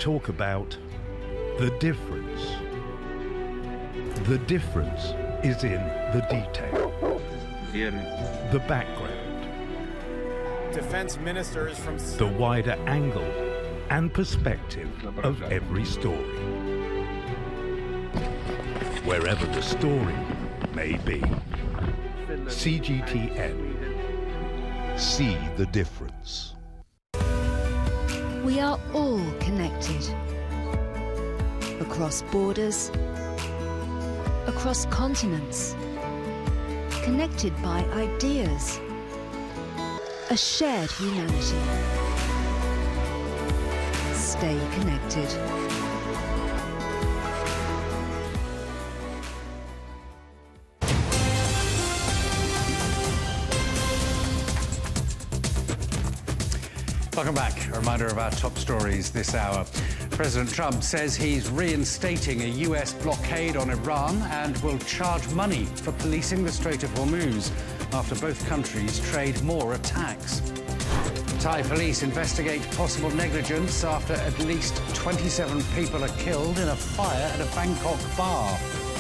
talk about the difference. The difference is in the detail, the background, defense ministers from the wider angle and perspective of every story, wherever the story may be. CGTN. See the difference. We are all connected. Across borders, across continents, connected by ideas, a shared humanity. Stay connected. Welcome back. A reminder of our top stories this hour. President Trump says he's reinstating a US blockade on Iran and will charge money for policing the Strait of Hormuz after both countries trade more attacks. Thai police investigate possible negligence after at least 27 people are killed in a fire at a Bangkok bar.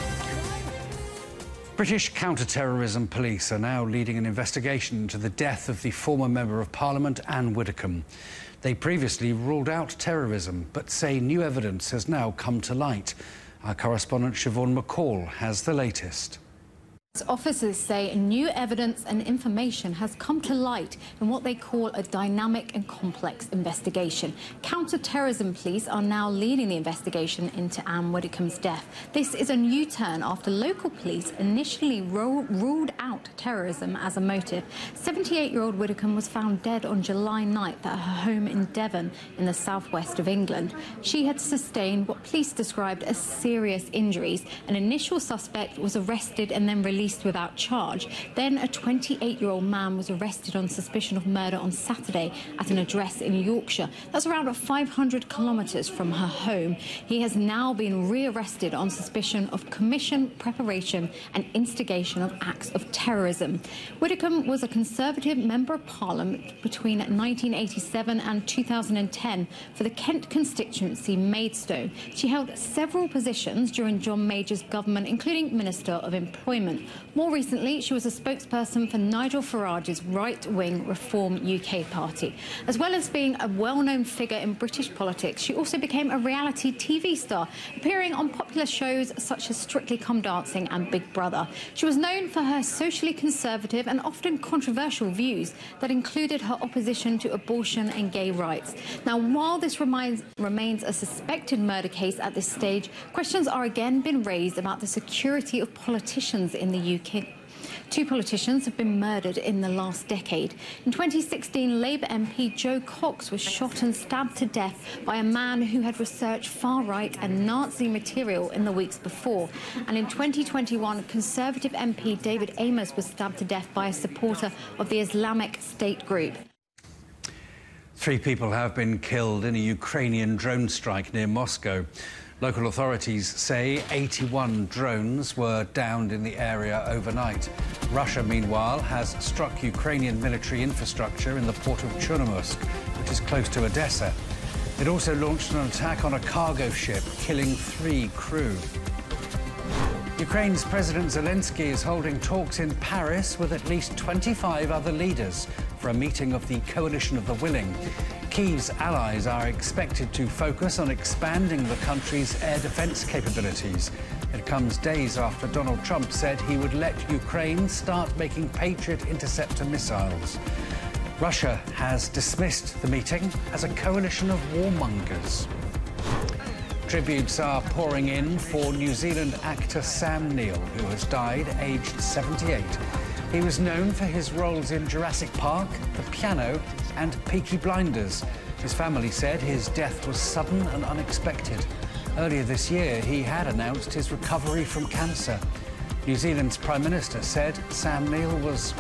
British counter-terrorism police are now leading an investigation into the death of the former Member of Parliament, Anne Widdecombe. They previously ruled out terrorism, but say new evidence has now come to light. Our correspondent Siobhan McCall has the latest. Officers say new evidence and information has come to light in what they call a dynamic and complex investigation. Counter-terrorism police are now leading the investigation into Anne Widdecombe's death. This is a new turn after local police initially ruled out terrorism as a motive. 78-year-old Widdecombe was found dead on July 9th at her home in Devon in the southwest of England. She had sustained what police described as serious injuries. An initial suspect was arrested and then released without charge. Then a 28-year-old man was arrested on suspicion of murder on Saturday at an address in Yorkshire. That's around 500 kilometres from her home. He has now been re-arrested on suspicion of commission, preparation and instigation of acts of terrorism. Widdecombe was a Conservative Member of Parliament between 1987 and 2010 for the Kent constituency Maidstone. She held several positions during John Major's government, including Minister of Employment. More recently, she was a spokesperson for Nigel Farage's right-wing Reform UK party. As well as being a well-known figure in British politics, she also became a reality TV star, appearing on popular shows such as Strictly Come Dancing and Big Brother. She was known for her socially conservative and often controversial views that included her opposition to abortion and gay rights. Now, while this remains a suspected murder case at this stage, questions are again being raised about the security of politicians in the UK. Two politicians have been murdered in the last decade. In 2016, Labour MP Joe Cox was shot and stabbed to death by a man who had researched far-right and Nazi material in the weeks before. And in 2021, Conservative MP David Amos was stabbed to death by a supporter of the Islamic State group. 3 people have been killed in a Ukrainian drone strike near Moscow. Local authorities say 81 drones were downed in the area overnight. Russia, meanwhile, has struck Ukrainian military infrastructure in the port of Chernomorsk, which is close to Odessa. It also launched an attack on a cargo ship, killing 3 crew. Ukraine's President Zelensky is holding talks in Paris with at least 25 other leaders for a meeting of the Coalition of the Willing. Kyiv's allies are expected to focus on expanding the country's air defense capabilities. It comes days after Donald Trump said he would let Ukraine start making Patriot interceptor missiles. Russia has dismissed the meeting as a coalition of warmongers. Tributes are pouring in for New Zealand actor Sam Neill, who has died aged 78. He was known for his roles in Jurassic Park, The Piano and Peaky Blinders. His family said his death was sudden and unexpected. Earlier this year, he had announced his recovery from cancer. New Zealand's Prime Minister said Sam Neill was